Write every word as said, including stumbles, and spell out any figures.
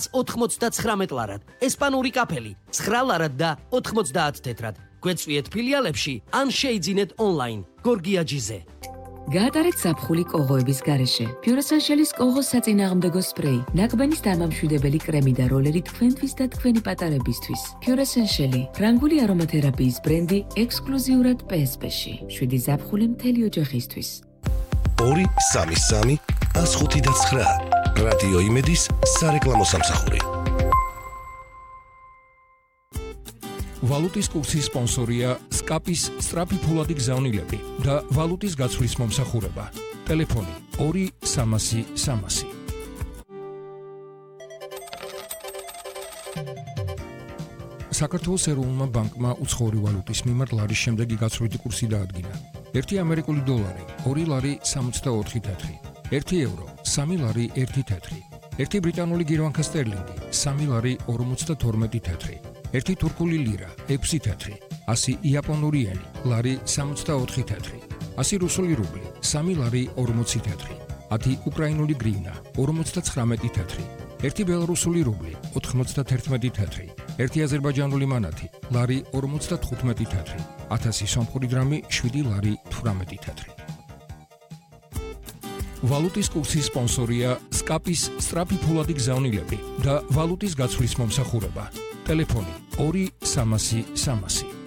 ოთხმოცდათხრამეტ ლარად, ესპანური კაფელი ცხრა ლარად და ოთხმოცდაათ თეთრად. გვეწვიეთ ფილიალებში ან შეიძინეთ ონლაინ. გორგიაჯიზე. გაატარეთ ზაფხული კოღოების გარეშე. Pure-Essential-ის კოღოს საწინააღმდეგო სპრეი, ნაკბანის დამამშვიდებელი კრემი და როლერი თქვენთვის და თქვენი პატარებისთვის. Pure-Essential, ფრანგული არომათერაპიის ბრენდი ექსკლუზიურად პე ეს პე-ში. შვიდი ზაფხული მთელი ოჯახისთვის. ორი სამი სამი ას ხუთი და ცხრა. რადიო იმედის სარეკლამო სამსახური. ვალუტის კურსის სპონსორია სკაპის სწრაფი ფულადი გზავნილები და ვალუტის გაცვლის მომსახურება. ტელეფონი ორი სამასი სამასი. საქართველოს ეროვნულმა ბანკმა უცხოური ვალუტის მიმართ ლარის შემდეგი გაცვლითი კურსი დაადგინა. ერთი ამერიკული დოლარი ორი ლარი სამოცდაოთხი თეთრი, ერთი ევრო სამი ლარი ერთი თეთრი, ერთი ბრიტანული გირვანქა სტერლინგი სამი ლარი ორმოცდათორმეტი თეთრი. ერთი თურქული ლირა ექვსი თეთრი, ასი იაპონური ენი ლარი სამოცდაოთხი თეთრი, ასი რუსული რუბლი სამი ლარი ორმოცი თეთრი, ათი უკრაინული გრივნა ორმოცდაცხრამეტი თეთრი, ერთი ბელარუსული რუბლი ოთხმოცდათერთმეტი თეთრი, ერთი აზერბაიჯანული მანათი ლარი ორმოცდათხუთმეტი თეთრი, ათასი სომხური დრამი შვიდი ლარი თვრამეტი თეთრი. ვალუტის კურსის სპონსორია სკაპის სწრაფი ფულადი გზავნილები და ვალუტის გაცვლის მომსახურება. ტელეფონი ორი სამასი სამასი.